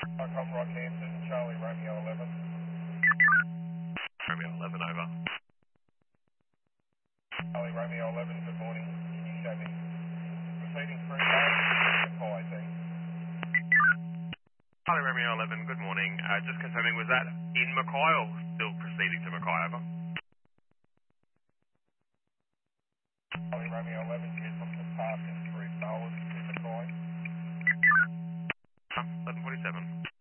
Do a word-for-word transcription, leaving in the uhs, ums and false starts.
Tom Rockhampton, Charlie Romeo eleven. Romeo eleven over. Charlie Romeo eleven, good morning. Can you show me proceeding through Mackay, team? Charlie Romeo eleven, good morning. Uh, just confirming, was that in Mackay or still proceeding to Mackay over? Charlie Romeo eleven, just on the passing through Darwin to Mackay. eleven forty-seven.